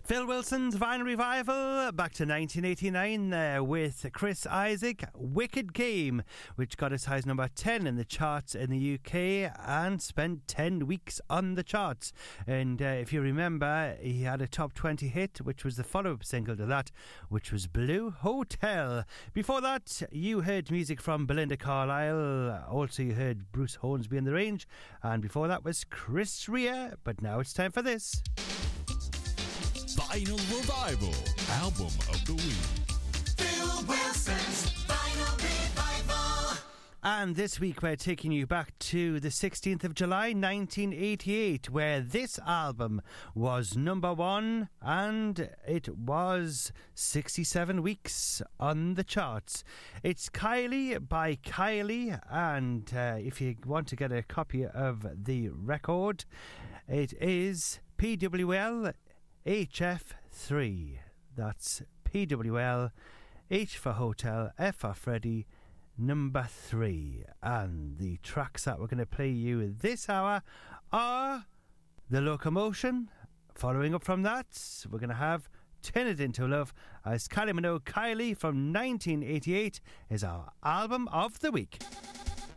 Phil Wilson's Vinyl Revival, back to 1989 with Chris Isaak, Wicked Game, which got as high as number 10 in the charts in the UK and spent 10 weeks on the charts. And if you remember, he had a top 20 hit, which was the follow-up single to that, which was Blue Hotel. Before that, you heard music from Belinda Carlisle. Also, you heard Bruce Hornsby in the Range. And before that was Chris Rea. But now it's time for this. Vinyl Revival, Album of the Week. Phil Wilson's Vinyl Revival. And this week we're taking you back to the 16th of July 1988, where this album was number one and it was 67 weeks on the charts. It's Kylie by Kylie, and if you want to get a copy of the record, it is PWL HF3. That's PWL, H for Hotel, F for Freddy, number 3. And the tracks that we're going to play you this hour are The Locomotion. Following up from that, we're going to have Turn It Into Love, as Kylie Minogue Kylie from 1988 is our album of the week.